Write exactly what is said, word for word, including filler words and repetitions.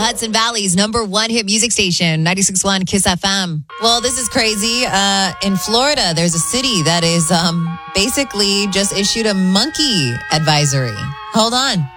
Hudson Valley's number one hit music station, ninety-six point one Kiss F M. Well, this is crazy. Uh, in Florida, there's a city that is um, basically just issued a monkey advisory. Hold on.